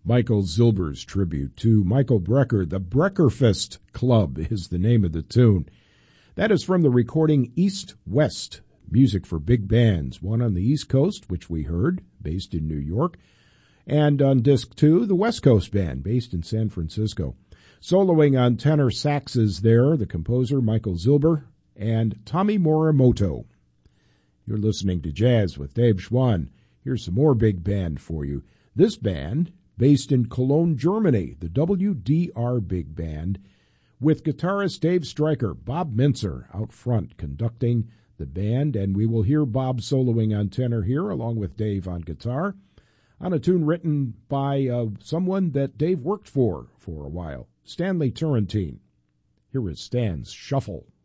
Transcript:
Michael Zilber's tribute to Michael Brecker. The Breckerfest Club is the name of the tune. That is from the recording East West, music for big bands, one on the East Coast, which we heard, based in New York, and on disc 2, the West Coast Band, based in San Francisco. Soloing on tenor saxes there, the composer Michael Zilber and Tommy Morimoto. You're listening to Jazz with Dave Schwann. Here's some more big band for you. This band, based in Cologne, Germany, the WDR Big Band, with guitarist Dave Stryker, Bob Mintzer out front conducting the band, and we will hear Bob soloing on tenor here along with Dave on guitar on a tune written by someone that Dave worked for a while, Stanley Turrentine. Here is Stan's Shuffle.